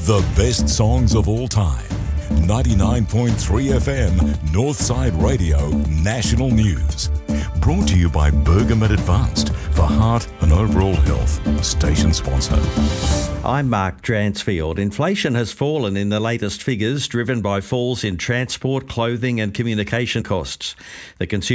The best songs of all time. 99.3 FM, Northside Radio, National News. Brought to you by Bergamet Advanced for heart and overall health. Station sponsor. I'm Mark Dransfield. Inflation has fallen in the latest figures, driven by falls in transport, clothing and communication costs. The Consumer